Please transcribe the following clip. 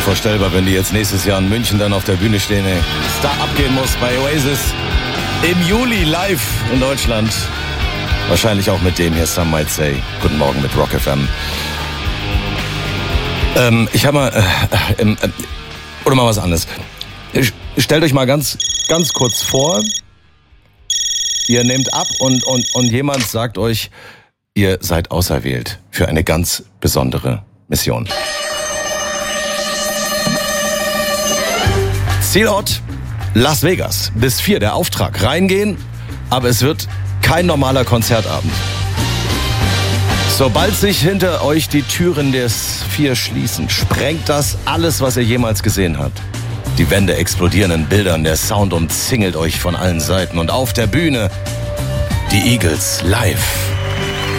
Unvorstellbar, wenn die jetzt nächstes Jahr in München dann auf der Bühne stehen. Ey. Was da abgehen muss bei Oasis im Juli live in Deutschland. Wahrscheinlich auch mit dem hier, Some Might Say. Guten Morgen mit Rock FM. Ich habe mal... oder mal was anderes. Stellt euch mal ganz kurz vor, ihr nehmt ab und jemand sagt euch, ihr seid auserwählt für eine ganz besondere Mission. Zielort Las Vegas. Bis 4 der Auftrag. Reingehen, aber es wird kein normaler Konzertabend. Sobald sich hinter euch die Türen der Sphere schließen, sprengt das alles, was ihr jemals gesehen habt. Die Wände explodieren in Bildern, der Sound umzingelt euch von allen Seiten und auf der Bühne die Eagles live.